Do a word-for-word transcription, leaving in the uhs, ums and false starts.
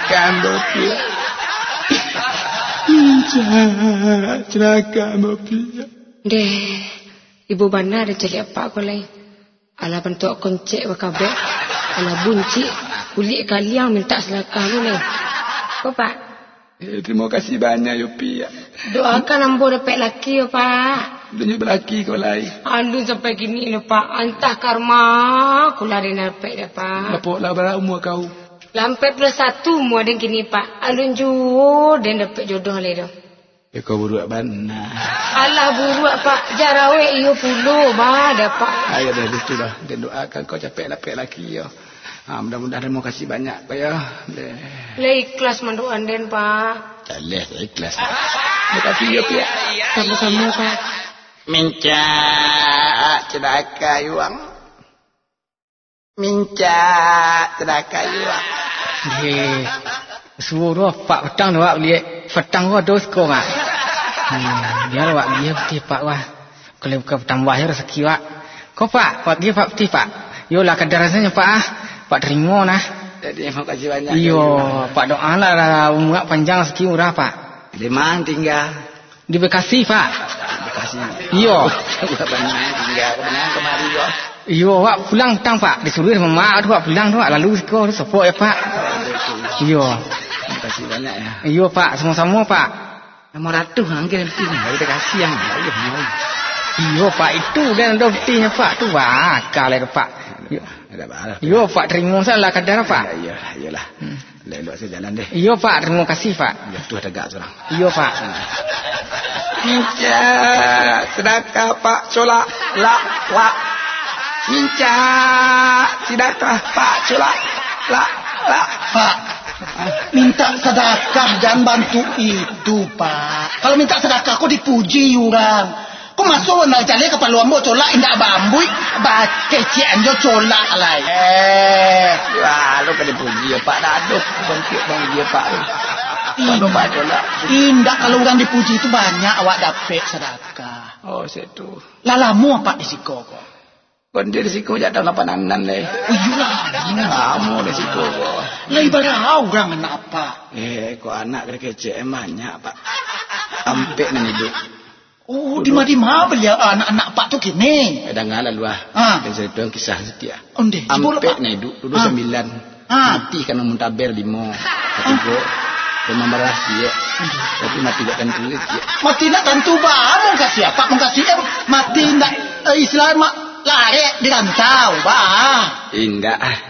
celaka Bopi. Minca celaka Bopi. Deh, ibu bana ada cari apa kau lain? Ala bentuk koncek berkabel, ala bunci, kulit kalian minta celaka lu lain. Kau pak? Eh, terima kasih banyak Yopi ya. Doakan ambo dapat laki ya pak. Dunia berlaki kau lain. Aduh sampai gini lah pak. Antah karma aku lari dapat dah pak. Lapoklah berapa umur kau? Lampai plus satu umur dan gini pak. Alun jujur dan dapat jodoh lah dah. Ya kau buruk bana. Alah buruk pak. Jarawe iyo puluh bah dapat. Ayo dah itu dah. Dan doakan kau capek dapat laki ya. Ha, mudah-mudahan terima kasih banyak pak ya. Lah ikhlas manduan den pak. Daleh ikhlas. Terima kasih ya pak. Sama-sama pak. Minca celaka yuang. Minca celaka yuang. Hei, suruh pak petang doa lihat petang gua dos kau mak. Hmm, biar wak dia peti pak wah. Kalau bukan petang wahir rezeki wak. Kau pak, pak dia pak peti pak. Yolah kadar rasanya pak ah. Pak terima nah. Jadi terima kasih banyak. Iyo, pak doa lah umur panjang rezeki murah pak. Di mana tinggal? Di Bekasi pak. Bekasi. Iyo. Banyak tinggal kebenaran kemari yo. Iyo, wak pulang tang pak. Disuruh sama mak tu wak pulang tu wak lalu kau support ya pak. Iyo. Terima kasih banyak ya. Iyo pak, sama-sama pak. Nama ratu angin nanti nih. Kita kasih yang ayo mau. Iyo pak itu dan ada buktinya pak tu wak kalau pak. Iyo. Ada apa? Iyo pak terima salah kadar pak. Ya, iyalah. Hmm. Lelok saya jalan deh. Iyo pak, terima kasih pak. Ya tu ada gak seorang. Iyo pak. Minca sedekah pak colak la la. Minca sedekah pak colak la la. Pak, minta sedekah jangan bantu itu pak. Kalau minta sedekah kau dipuji orang. Kau masuk nak cari kepala ambo colak indak bambui, baca cian jo colak lah. Eh, wah lu kena puji ya pak daduk bentuk bang dia pak. Kalau pak colak. Indak kalau orang dipuji itu banyak awak dapat sedekah. Oh situ. Lalamu apa disiko kau? Kon dia disiko jatuh lapan anan leh. Oh iyalah. Kamu disiko kau. Lah ibarat orang apa? Eh, kau anak kecil banyak pak. Ampe nan hidup. Oh, di mana beliau anak-anak pak tu kini? Ada ngalah luah. Ah. Dan saya tuang kisah setia. Onde. Ampe nan hidup dulu Ah. sembilan. Ah. Mati kan muntaber limo. Ketiga. Memang beras dia. Tapi mati tak tentu dia. Mati nak tentu bah, mau kasih apa? Mau kasih em mati nak eh, Islam mak lari di rantau bah. Indah.